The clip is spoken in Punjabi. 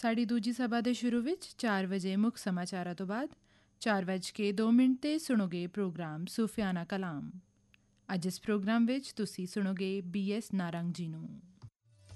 ਸਾਡੀ ਦੂਜੀ ਸਭਾ ਦੇ ਸ਼ੁਰੂ ਵਿੱਚ 4 ਵਜੇ ਮੁੱਖ ਸਮਾਚਾਰਾਂ ਤੋਂ ਬਾਅਦ 4:02 'ਤੇ ਸੁਣੋਗੇ ਪ੍ਰੋਗਰਾਮ ਸੂਫਿਆਨਾ ਕਲਾਮ। ਅੱਜ ਇਸ ਪ੍ਰੋਗਰਾਮ ਵਿੱਚ ਤੁਸੀਂ ਸੁਣੋਗੇ BS ਨਾਰੰਗ ਜੀ ਨੂੰ।